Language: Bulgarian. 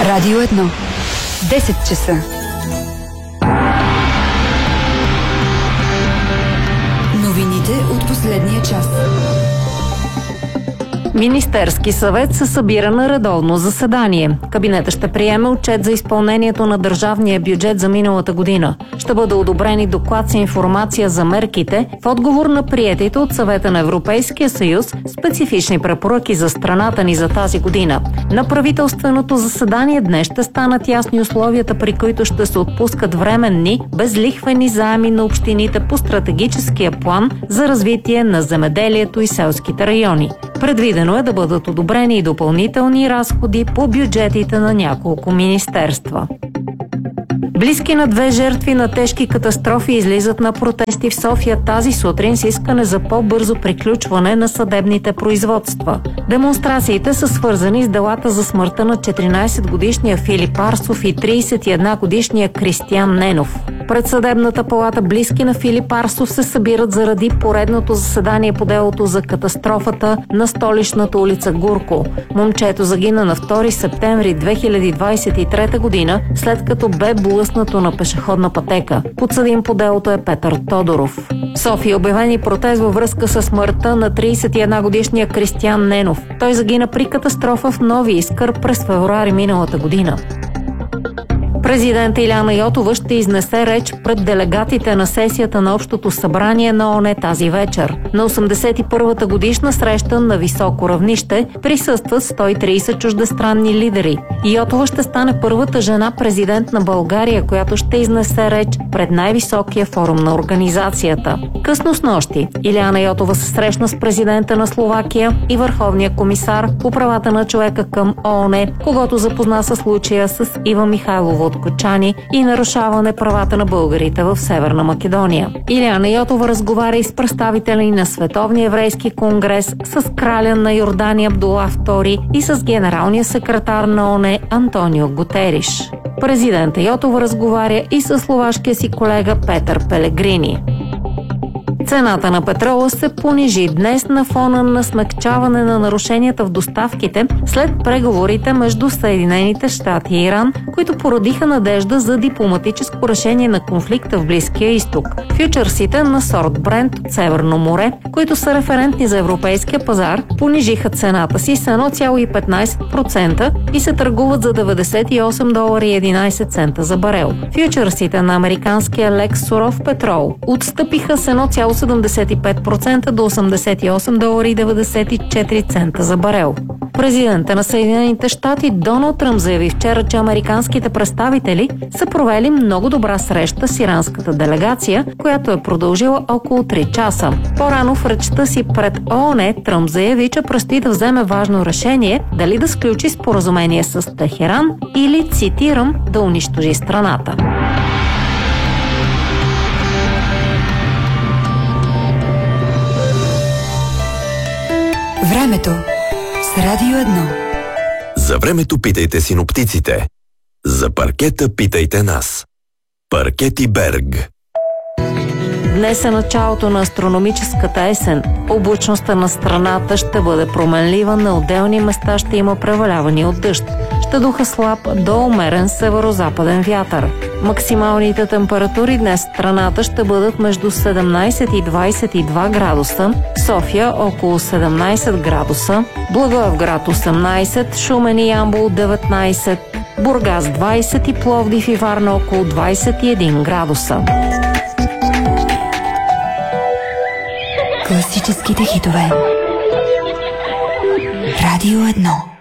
Радио 1. 10 часа. Новините от последния час. Министерски съвет се събира на редовно заседание. Кабинетът ще приеме отчет за изпълнението на държавния бюджет за миналата година. Ще бъде одобрен и доклад с информация за мерките в отговор на приетите от Съвета на Европейския съюз специфични препоръки за страната ни за тази година. На правителственото заседание днес ще станат ясни условията, при които ще се отпускат временни, безлихвени заеми на общините по стратегическия план за развитие на земеделието и селските райони. Предвидено е да бъдат одобрени и допълнителни разходи по бюджетите на няколко министерства. Близки на 2 жертви на тежки катастрофи излизат на протести в София тази сутрин с искане за по-бързо приключване на съдебните производства. Демонстрациите са свързани с делата за смъртта на 14-годишния Филип Арсов и 31-годишния Кристиян Ненов. Пред съдебната палата близки на Филип Арсов се събират заради поредното заседание по делото за катастрофата на столичната улица Гурко. Момчето загина на 2 септември 2023 година, след като бе блъснато на пешеходна пътека. Подсъдим по делото е Петър Тодоров. В София обявени протест във връзка с смъртта на 31-годишния Кристиян Ненов. Той загина при катастрофа в Нови Искър през февруари миналата година. Президент Илияна Йотова ще изнесе реч пред делегатите на сесията на Общото събрание на ООН тази вечер. На 81-та годишна среща на високо равнище присъстват 130 чуждестранни лидери. Йотова ще стане първата жена президент на България, която ще изнесе реч пред най-високия форум на организацията. Късно снощи Илияна Йотова се срещна с президента на Словакия и върховния комисар по правата на човека към ООН, когото запозна със случая с Ива Михайлова от Кочани и нарушаване правата на българите в Северна Македония. Илияна Йотова разговаря и с представители на Световния еврейски конгрес, с краля на Йордания Абдула II и с генералния секретар на ООН Антонио Гутериш. Президента Йотова разговаря и с словашкия си колега Петър Пелегрини. Цената на петрола се понижи днес на фона на смекчаване на нарушенията в доставките след преговорите между Съединените щати и Иран, които породиха надежда за дипломатическо решение на конфликта в Близкия изток. Фючърсите на сорт Брент от Северно море, които са референтни за европейския пазар, понижиха цената си с 1,15% и се търгуват за $98.11 за барел. Фючърсите на американския лекс суров петрол отстъпиха с 1,75% до $88.94 за барел. Президентът на Съединените щати Доналд Тръмп заяви вчера, че американските представители са провели много добра среща с иранската делегация, която е продължила около 3 часа. По-рано в речта си пред ООН Тръмп заяви, че предстои да вземе важно решение дали да сключи споразумение с Техеран или, цитирам, да унищожи страната. Времето с Радио 1. За времето питайте синоптиците. За паркета питайте нас. Паркети Берг. Днес е началото на астрономическата есен. Облачността на страната ще бъде променлива, на отделни места ще има преваляване от дъжд. Ще духа слаб до умерен северо-западен вятър. Максималните температури днес в страната ще бъдат между 17 и 22 градуса, София около 17 градуса, Благоевград 18, Шумен и Ямбол 19, Бургас 20 и Пловдив и Варна около 21 градуса. Класическите хитове. Радио 1.